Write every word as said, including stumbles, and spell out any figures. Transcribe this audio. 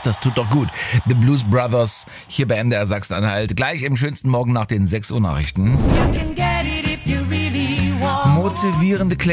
das tut doch gut. The Blues Brothers hier bei M D R Sachsen-Anhalt. Gleich im schönsten Morgen nach den sechs Uhr Nachrichten. Motivierende Klänge.